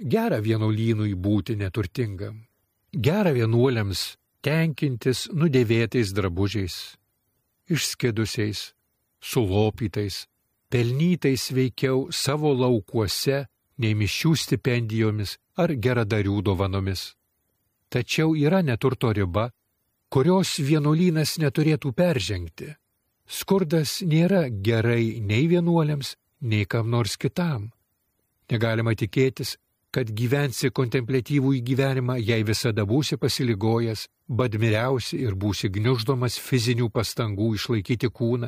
Gera vienuolynui būti neturtingam. Gera vienuoliams tenkintis nudėvėtais drabužiais, išskidusiais, sulopytais, pelnytais veikiau savo laukuose, nei mišių stipendijomis ar geradarių dovanomis. Tačiau yra neturto riba, kurios vienuolynas neturėtų peržengti. Skurdas nėra gerai nei vienuoliams, nei kam nors kitam. Negalima tikėtis, kad gyvensi kontempliatyvų gyvenimą, jei visada būsi pasiligojęs, badmiriausi ir būsi gniuždomas fizinių pastangų išlaikyti kūną,